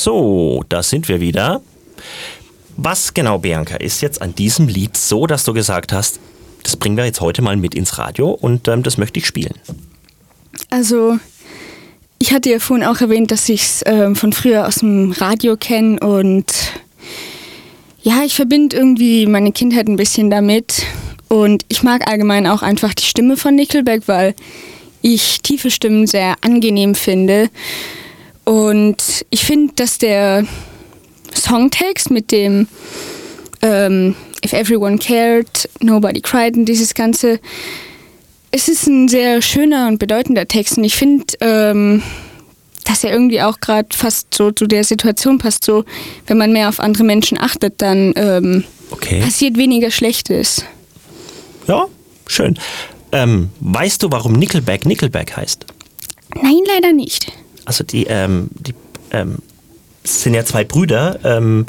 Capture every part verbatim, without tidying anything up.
So, da sind wir wieder. Was genau, Bianca, ist jetzt an diesem Lied so, dass du gesagt hast, das bringen wir jetzt heute mal mit ins Radio und ähm, das möchte ich spielen? Also, ich hatte ja vorhin auch erwähnt, dass ich es ähm, von früher aus dem Radio kenne und ja, ich verbinde irgendwie meine Kindheit ein bisschen damit und ich mag allgemein auch einfach die Stimme von Nickelback, weil ich tiefe Stimmen sehr angenehm finde und ich finde, dass der Songtext mit dem ähm, If Everyone Cared, Nobody Cried und dieses Ganze, es ist ein sehr schöner und bedeutender Text und ich finde, ähm, dass er irgendwie auch gerade fast so zu der Situation passt, so wenn man mehr auf andere Menschen achtet, dann ähm, okay. passiert weniger Schlechtes. Ja, schön. Ähm, weißt du, warum Nickelback Nickelback heißt? Nein, leider nicht. Also die, ähm, die ähm, es sind ja zwei Brüder, ähm,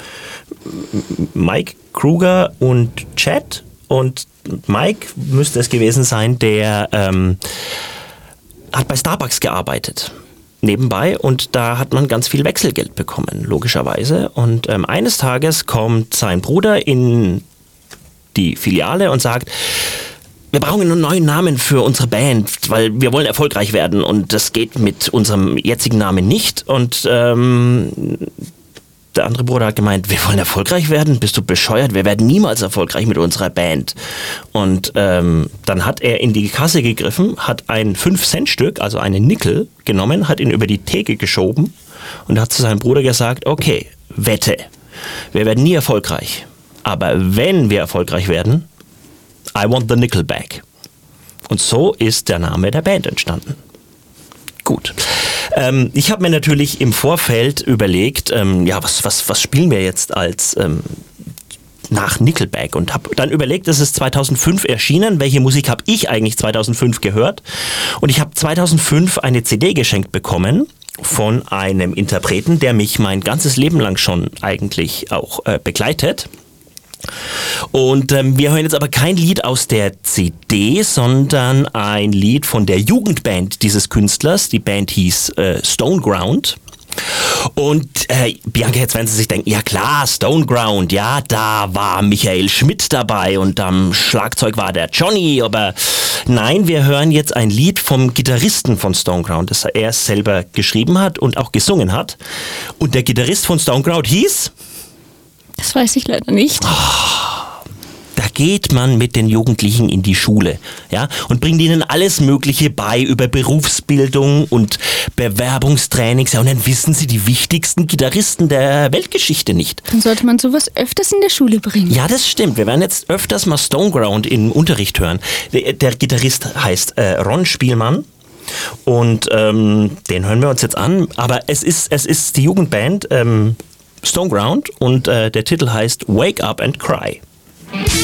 Mike Kruger und Chad. Und Mike müsste es gewesen sein, der ähm, hat bei Starbucks gearbeitet, nebenbei. Und da hat man ganz viel Wechselgeld bekommen, logischerweise. Und ähm, eines Tages kommt sein Bruder in die Filiale und sagt, wir brauchen einen neuen Namen für unsere Band, weil wir wollen erfolgreich werden und das geht mit unserem jetzigen Namen nicht. Und ähm, der andere Bruder hat gemeint, wir wollen erfolgreich werden? Bist du bescheuert? Wir werden niemals erfolgreich mit unserer Band. Und ähm, dann hat er in die Kasse gegriffen, hat ein fünf Cent Stück, also einen Nickel, genommen, hat ihn über die Theke geschoben und hat zu seinem Bruder gesagt, okay, Wette, wir werden nie erfolgreich. Aber wenn wir erfolgreich werden, I want the Nickelback. Und so ist der Name der Band entstanden. Gut. Ähm, ich habe mir natürlich im Vorfeld überlegt, ähm, ja, was, was, was spielen wir jetzt als ähm, nach Nickelback? Und habe dann überlegt, es ist zweitausendfünf erschienen. Welche Musik habe ich eigentlich zweitausendfünf gehört? Und ich habe zweitausendfünf eine C D geschenkt bekommen von einem Interpreten, der mich mein ganzes Leben lang schon eigentlich auch äh, begleitet. Und ähm, wir hören jetzt aber kein Lied aus der C D, sondern ein Lied von der Jugendband dieses Künstlers. Die Band hieß äh, Stoneground. Und äh, Bianca, jetzt werden Sie sich denken, ja klar, Stoneground, ja, da war Michael Schmidt dabei und am Schlagzeug war der Johnny, aber nein, wir hören jetzt ein Lied vom Gitarristen von Stoneground, das er selber geschrieben hat und auch gesungen hat. Und der Gitarrist von Stoneground hieß... Das weiß ich leider nicht. Oh, da geht man mit den Jugendlichen in die Schule, ja, und bringt ihnen alles Mögliche bei über Berufsbildung und Bewerbungstrainings. Ja, und dann wissen sie die wichtigsten Gitarristen der Weltgeschichte nicht. Dann sollte man sowas öfters in der Schule bringen. Ja, das stimmt. Wir werden jetzt öfters mal Stoneground im Unterricht hören. Der, der Gitarrist heißt äh, Ron Spielmann. Und ähm, den hören wir uns jetzt an. Aber es ist, es ist die Jugendband ähm, Stoneground und äh, der Titel heißt Wake Up and Cry.